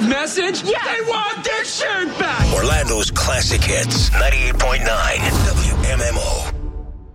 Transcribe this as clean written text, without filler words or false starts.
positive message? Yeah. They want their shirt back. Orlando's classic hits, 98.9 WMMO.